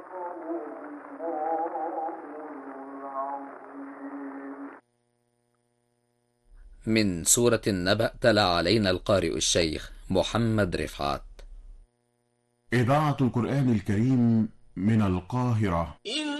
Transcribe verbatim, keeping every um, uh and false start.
من سورة النبأ تلا علينا القارئ الشيخ محمد رفعت. إذاعة القرآن الكريم من القاهرة.